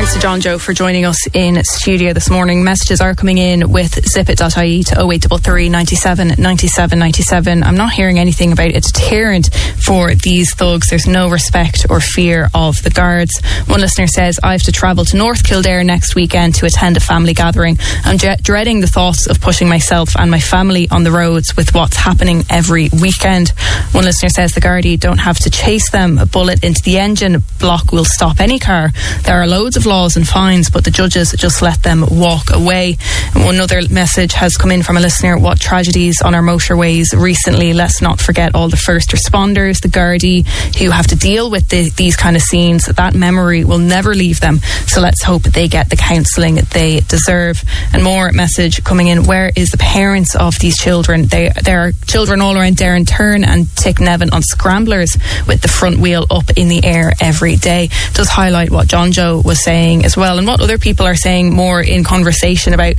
Thanks to John Joe for joining us in studio this morning. Messages are coming in with zipit.ie to 0833 97 97 97. I'm not hearing anything about a deterrent for these thugs. There's no respect or fear of the guards. One listener says, I have to travel to North Kildare next weekend to attend a family gathering. I'm dreading the thoughts of pushing myself and my family on the roads with what's happening every weekend. One listener says the Gardaí don't have to chase them. A bullet into the engine block will stop any car. There are loads of laws and fines, but the judges just let them walk away. And one other message has come in from a listener. What tragedies on our motorways recently. Let's not forget all the first responders, the Gardaí, who have to deal with these kind of scenes. That memory will never leave them. So let's hope they get the counselling they deserve. And more message coming in. Where is the parents of these children? There are children all around Darren Turn and Ticknevin on scramblers with the front wheel up in the air every day. It does highlight what John Joe was saying as well, and what other people are saying more in conversation about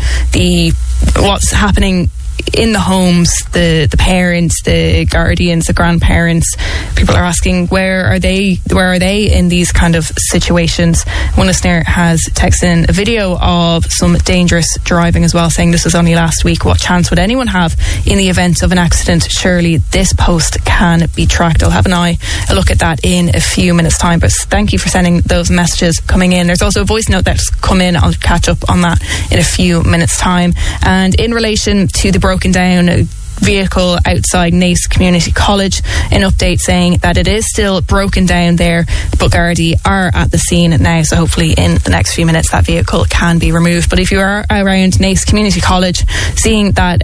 what's happening in the homes, the parents, the guardians, the grandparents. People are asking, where are they in these kind of situations? One listener has texted in a video of some dangerous driving as well, saying this was only last week. What chance would anyone have in the event of an accident? Surely this post can be tracked. I'll have a look at that in a few minutes time, but thank you for sending those messages coming in. There's also a voice note that's come in. I'll catch up on that in a few minutes time. And in relation to the broken down vehicle outside Naas Community College, an update saying that it is still broken down there, but Gardaí are at the scene now, so hopefully in the next few minutes that vehicle can be removed. But if you are around Naas Community College seeing that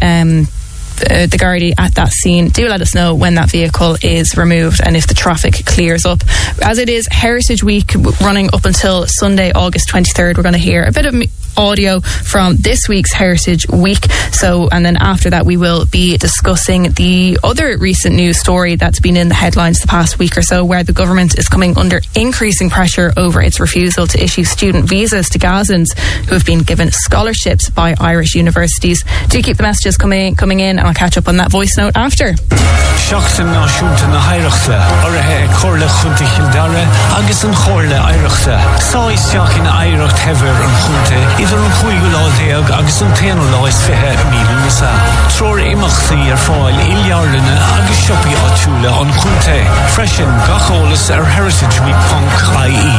the Gardaí at that scene, do let us know when that vehicle is removed and if the traffic clears up. As it is Heritage Week running up until Sunday, August 23rd, we're going to hear a bit of audio from this week's Heritage Week. And then after that we will be discussing the other recent news story that's been in the headlines the past week or so, where the government is coming under increasing pressure over its refusal to issue student visas to Gazans who have been given scholarships by Irish universities. Do keep the messages coming in, and I'll catch up on that voice note after. Seachtain náisiúnta na haireachta orathe ag chorla chunta Kildare agus an chorla aireachta. Sáisteach in aireacht hever an chunta idir an chuigú láidéag agus an téanú láis fithe míle nisa. Tror imachtaí fáil iljarlana agus siopi áitiúla an chunta. Freisin gacholas Heritage Week Punk.ie.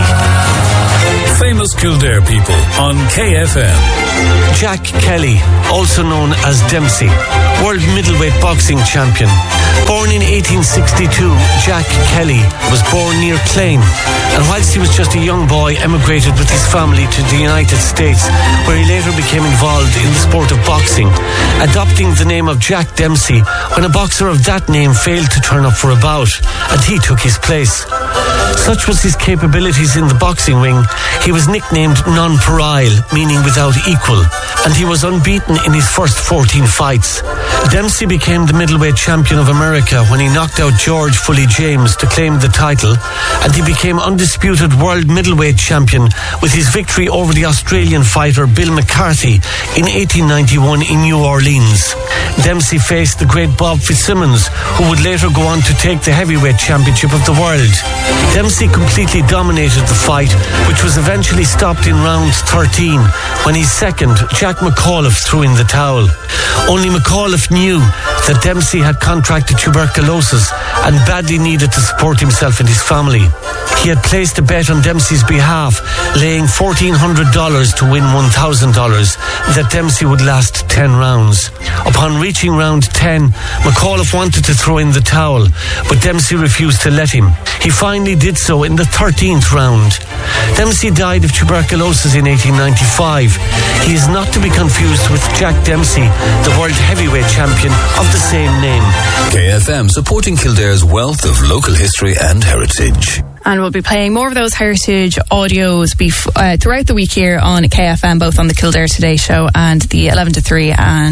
Famous Kildare people on KFM. Jack Kelly, also known as Dempsey, world middleweight boxing champion. Born in 1862, Jack Kelly was born near Clane, and whilst he was just a young boy, emigrated with his family to the United States, where he later became involved in the sport of boxing, adopting the name of Jack Dempsey when a boxer of that name failed to turn up for a bout, and he took his place. Such was his capabilities in the boxing ring, he was nicknamed non-pareil, meaning without equal, and he was unbeaten in his first 14 fights. Dempsey became the middleweight champion of America when he knocked out George Fully James to claim the title, and he became undisputed world middleweight champion with his victory over the Australian fighter Bill McCarthy in 1891 in New Orleans. Dempsey faced the great Bob Fitzsimmons, who would later go on to take the heavyweight championship of the world. Dempsey completely dominated the fight, which was eventually stopped in round 13 when his second, Jack McAuliffe, threw in the towel. Only McAuliffe knew that Dempsey had contracted tuberculosis and badly needed to support himself and his family. He had placed a bet on Dempsey's behalf, laying $1,400 to win $1,000, that Dempsey would last 10 rounds. Upon reaching round 10, McAuliffe wanted to throw in the towel, but Dempsey refused to let him. He finally did so in the 13th round. Dempsey died of tuberculosis in 1895. He is not to be confused with Jack Dempsey, the world heavyweight champion of the same name. KFM, supporting Kildare's wealth of local history and heritage. And we'll be playing more of those heritage audios throughout the week here on KFM, both on the Kildare Today show and the 11 to 3 and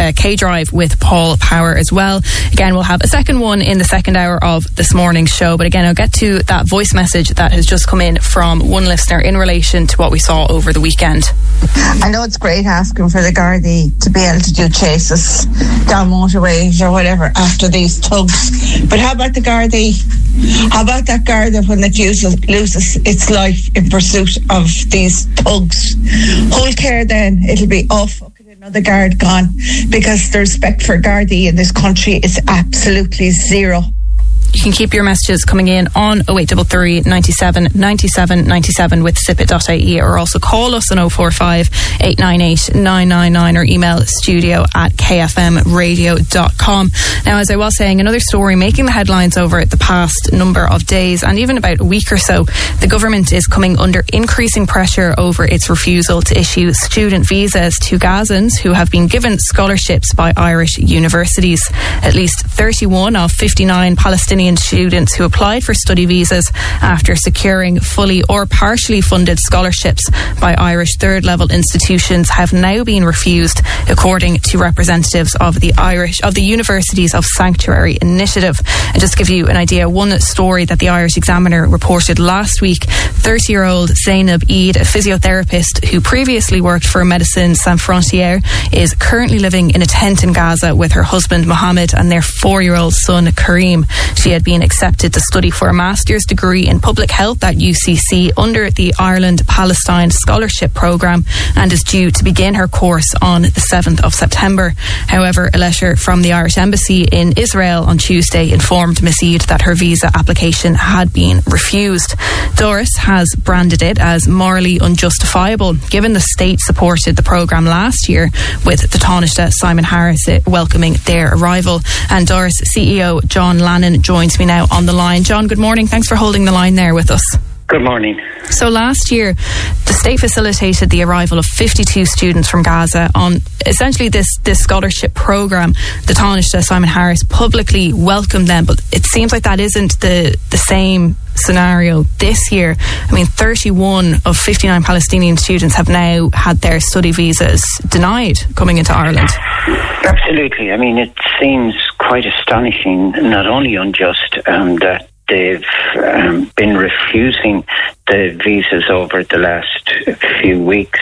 K-Drive with Paul Power as well. Again, we'll have a second one in the second hour of this morning's show. But again, I'll get to that voice message that has just come in from one listener in relation to what we saw over the weekend. I know it's great asking for the Gardaí to be able to do chases down motorways or whatever after these thugs. But how about the Gardaí? How about that Garda when it loses its life in pursuit of these thugs? Hold care then, it'll be off. Another guard gone, because the respect for Gardaí in this country is absolutely zero. You can keep your messages coming in on 0833 97 97 97 with zippit.ie, or also call us on 045 898 999 or email studio@kfmradio.com. Now, as I was saying, another story making the headlines over the past number of days and even about a week or so. The government is coming under increasing pressure over its refusal to issue student visas to Gazans who have been given scholarships by Irish universities. At least 31 of 59 Palestinian students who applied for study visas after securing fully or partially funded scholarships by Irish third-level institutions have now been refused, according to representatives of the Universities of Sanctuary Initiative. And just to give you an idea, one story that the Irish Examiner reported last week, 30-year-old Zainab Eid, a physiotherapist who previously worked for Médecins Sans Frontières, is currently living in a tent in Gaza with her husband Mohammed and their 4-year-old son Kareem. She had been accepted to study for a master's degree in public health at UCC under the Ireland-Palestine Scholarship Programme and is due to begin her course on the 7th of September. However, a letter from the Irish Embassy in Israel on Tuesday informed Miss Eid that her visa application had been refused. Doris has branded it as morally unjustifiable, given the state supported the programme last year, with the Taoiseach Simon Harris welcoming their arrival. And Doris CEO John Lannon joins me now on the line. John, good morning. Thanks for holding the line there with us. Good morning. So last year, the state facilitated the arrival of 52 students from Gaza on essentially this scholarship programme. The Taoiseach Simon Harris publicly welcomed them, but it seems like that isn't the same scenario this year. I mean, 31 of 59 Palestinian students have now had their study visas denied coming into Ireland. Absolutely. I mean, it seems quite astonishing, not only unjust, that they've been refusing the visas over the last few weeks.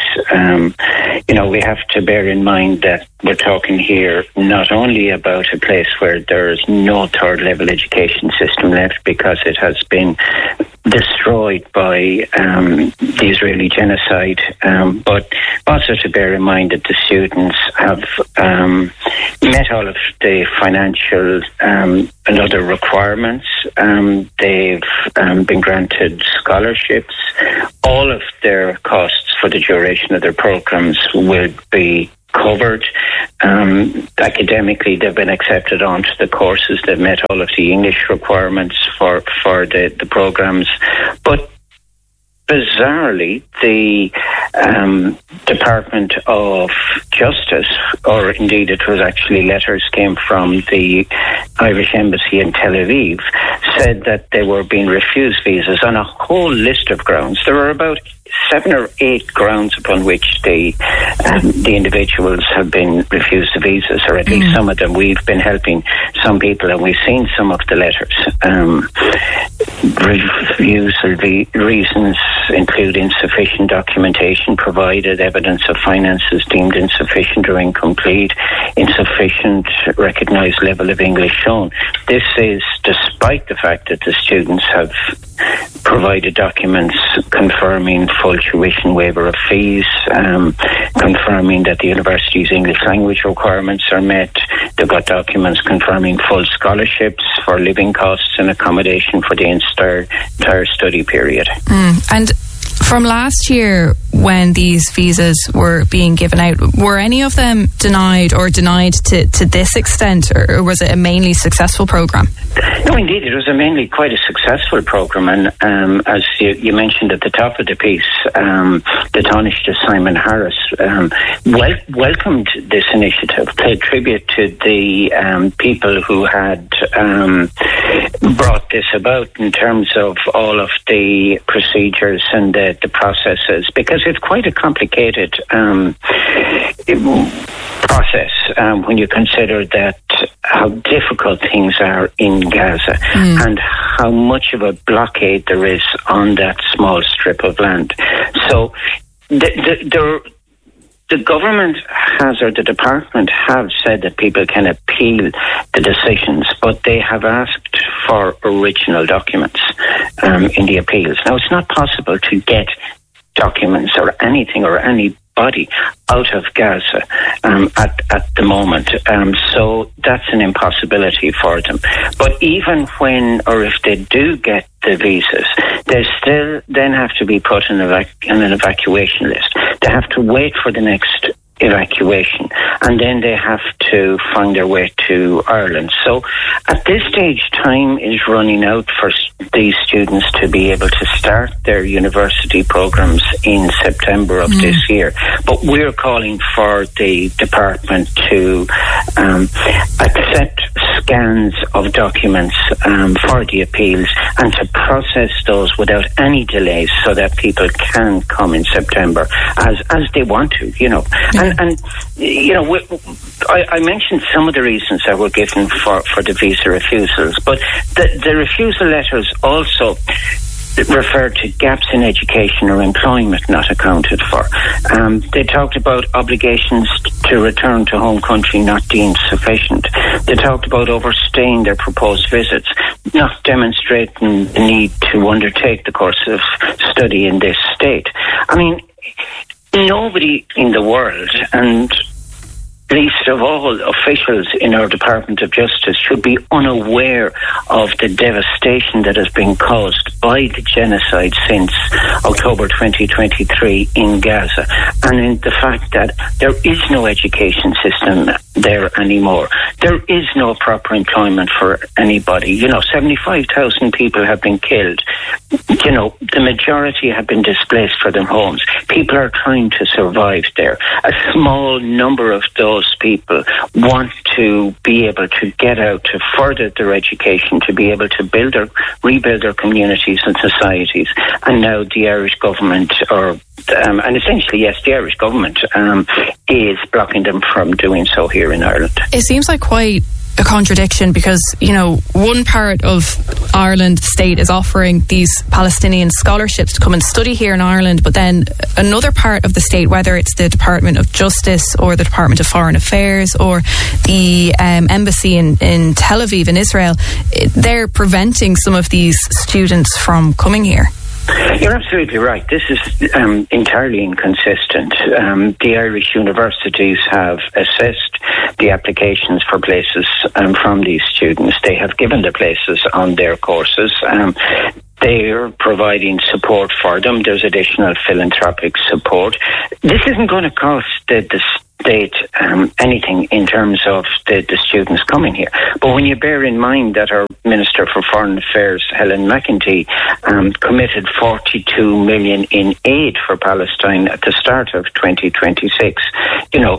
We have to bear in mind that we're talking here not only about a place where there's no third level education system left because it has been destroyed by the Israeli genocide, but also to bear in mind that the students have met all of the financial and other requirements. They've been granted scholarships. All of their costs for the duration of their programs will be covered. Academically, they've been accepted onto the courses. They've met all of the English requirements for the programs. But bizarrely, the Department of Justice, or indeed it was actually letters came from the Irish Embassy in Tel Aviv, said that they were being refused visas on a whole list of grounds. There were about 7 or 8 grounds upon which the individuals have been refused the visas, or at least some of them. We've been helping some people and we've seen some of the letters. Refusal reasons include insufficient documentation provided, evidence of finances deemed insufficient or incomplete, insufficient recognised level of English shown. This is despite the fact that the students have provided documents confirming full tuition waiver of fees, confirming that the university's English language requirements are met. They've got documents confirming full scholarships for living costs and accommodation for the entire study period. And from last year, when these visas were being given out, were any of them denied to this extent, or was it a mainly successful programme? No, indeed, it was mainly quite a successful programme, and as you mentioned at the top of the piece, the Taoiseach Simon Harris welcomed this initiative, paid tribute to the people who had brought this about in terms of all of the procedures and the processes, because it's quite a complicated process when you consider that how difficult things are in Gaza and how much of a blockade there is on that small strip of land. So the government has, or the department have said that people can appeal the decisions, but they have asked for original documents in the appeals. Now, it's not possible to get documents or anything or anybody out of Gaza at the moment. So that's an impossibility for them. But even when, or if they do get the visas, they still then have to be put on an evacuation list. They have to wait for the next evacuation, and then they have to find their way to Ireland. So at this stage, time is running out for these students to be able to start their university programs in September of this year. But we're calling for the department to accept scans of documents for the appeals and to process those without any delays so that people can come in September as they want to, you know. And you know, I mentioned some of the reasons that were given for the visa refusals, but the refusal letters also referred to gaps in education or employment not accounted for. They talked about obligations to return to home country not deemed sufficient. They talked about overstaying their proposed visits, not demonstrating the need to undertake the course of study in this state. I mean, nobody in the world, and least of all officials in our Department of Justice, should be unaware of the devastation that has been caused by the genocide since October 2023 in Gaza, and in the fact that there is no education system there anymore. There is no proper employment for anybody. You know, 75,000 people have been killed. You know, the majority have been displaced from their homes. People are trying to survive there. A small number of those people want to be able to get out, to further their education, to be able to rebuild their communities and societies. And now the Irish government, and essentially, yes, the Irish government is blocking them from doing so here in Ireland. It seems like quite a contradiction because, you know, one part of Ireland, the state, is offering these Palestinian scholarships to come and study here in Ireland, but then another part of the state, whether it's the Department of Justice or the Department of Foreign Affairs or the embassy in Tel Aviv in Israel, they're preventing some of these students from coming here. You're absolutely right. This is entirely inconsistent. The Irish universities have assessed the applications for places from these students. They have given the places on their courses. They're providing support for them. There's additional philanthropic support. This isn't going to cost the state anything in terms of the students coming here. But when you bear in mind that our Minister for Foreign Affairs, Helen McEntee, committed 42 million in aid for Palestine at the start of 2026, you know,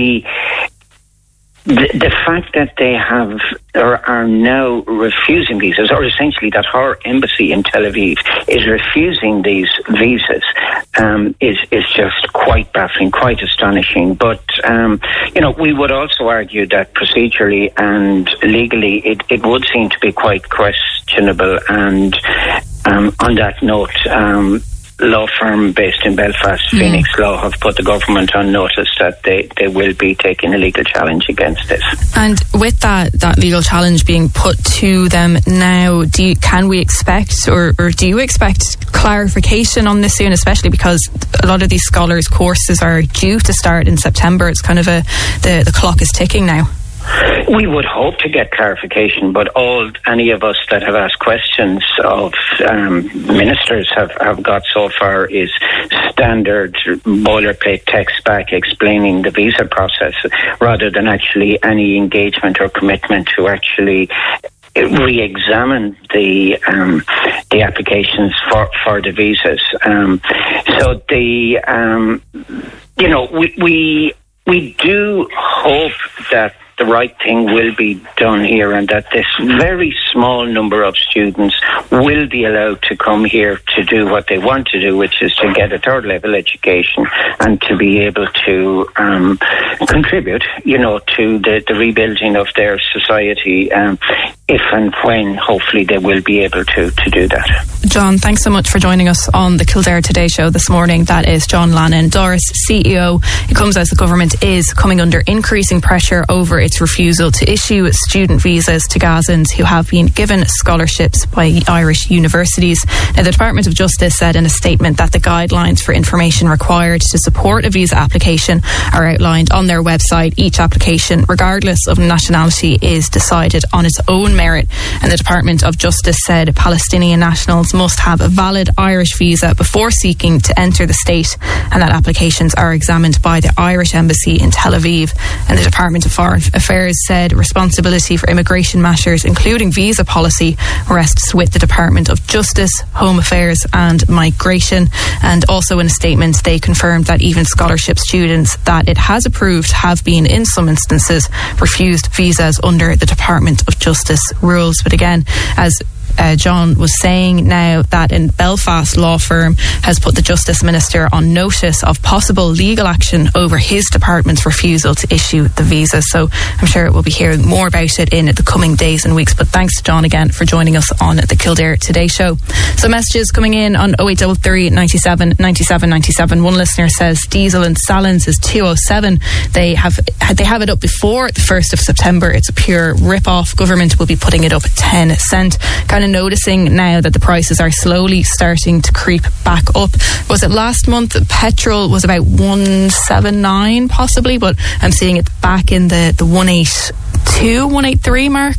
the fact that they have or are now refusing visas, or essentially that her embassy in Tel Aviv is refusing these visas, is just quite baffling, quite astonishing. But you know, we would also argue that procedurally and legally it would seem to be quite questionable. And on that note, law firm based in Belfast, Phoenix Law, have put the government on notice that they will be taking a legal challenge against this. And with that legal challenge being put to them now, can we expect or do you expect clarification on this soon, especially because a lot of these scholars' courses are due to start in September? It's kind of the clock is ticking now. We would hope to get clarification, but any of us that have asked questions of ministers have got so far is standard boilerplate text back explaining the visa process, rather than actually any engagement or commitment to actually re-examine the applications for the visas. So you know, we do hope that the right thing will be done here, and that this very small number of students will be allowed to come here to do what they want to do, which is to get a third level education and to be able to contribute, to the rebuilding of their society, if and when hopefully they will be able to do that. John, thanks so much for joining us on the Kildare Today show this morning. That is John Lannon, Doris CEO. It comes as the government is coming under increasing pressure over its refusal to issue student visas to Gazans who have been given scholarships by Irish universities. Now, the Department of Justice said in a statement that the guidelines for information required to support a visa application are outlined on their website. Each application, regardless of nationality, is decided on its own merit. And the Department of Justice said Palestinian nationals must have a valid Irish visa before seeking to enter the state, and that applications are examined by the Irish Embassy in Tel Aviv. And the Department of Foreign Affairs said responsibility for immigration matters, including visa policy, rests with the Department of Justice, Home Affairs and Migration. And also in a statement, they confirmed that even scholarship students that it has approved have been, in some instances, refused visas under the Department of Justice rules. But again, as John was saying now, that in Belfast law firm has put the Justice Minister on notice of possible legal action over his department's refusal to issue the visa. So I'm sure we'll be hearing more about it in the coming days and weeks. But thanks to John again for joining us on the Kildare Today show. So messages coming in on 0833 97 97 97. One listener says diesel in Sallins is 207. They have it up before the 1st of September. It's a pure rip-off. Government will be putting it up at 10 cent. Kind of noticing now that the prices are slowly starting to creep back up. Was it last month petrol was about 179 possibly, but I'm seeing it back in the 182, 183 mark.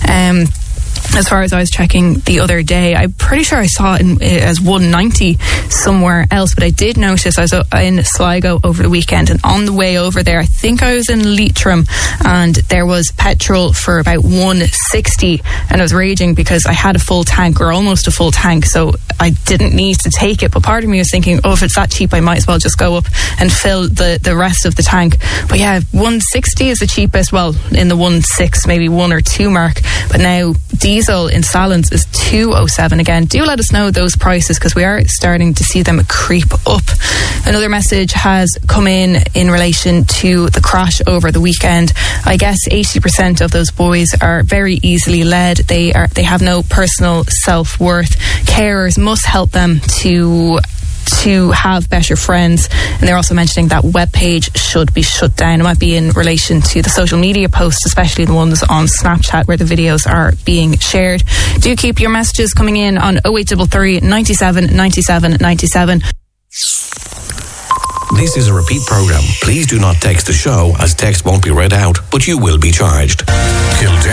As far as I was checking the other day, I'm pretty sure I saw it as 190 somewhere else, but I did notice I was in Sligo over the weekend, and on the way over there, I think I was in Leitrim, and there was petrol for about 160, and I was raging because I had a full tank, or almost a full tank, so I didn't need to take it. But part of me was thinking, if it's that cheap, I might as well just go up and fill the rest of the tank. But yeah, 160 is the cheapest, well, in the 1.6, maybe 1 or 2 mark, but now diesel in Sallins is 207 again. Do let us know those prices, because we are starting to see them creep up. Another message has come in relation to the crash over the weekend. I guess 80% of those boys are very easily led. They have no personal self-worth. Carers must help them to have better friends, and they're also mentioning that webpage should be shut down. It might be in relation to the social media posts, especially the ones on Snapchat where the videos are being shared. Do keep your messages coming in on 0833 97 97 97. This is a repeat program. Please do not text the show, as text won't be read out, but you will be charged. Kildare.